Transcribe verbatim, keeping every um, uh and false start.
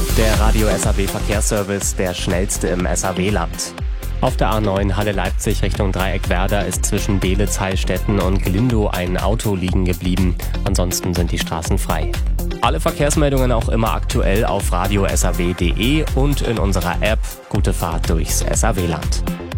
Der Radio S A W Verkehrsservice, der schnellste im S A W-Land. Auf der A neun Halle-Leipzig Richtung Dreieckwerder ist zwischen Beelitz, Heilstätten und Glindow ein Auto liegen geblieben. Ansonsten sind die Straßen frei. Alle Verkehrsmeldungen auch immer aktuell auf radio s a w punkt d e und in unserer App. Gute Fahrt durchs S A W-Land.